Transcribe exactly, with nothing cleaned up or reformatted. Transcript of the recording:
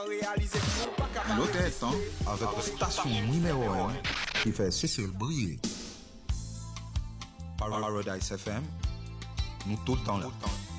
L'autre est hein, avec la station numéro un qui fait Cécile briller. Paradise F M, nous tout le temps là.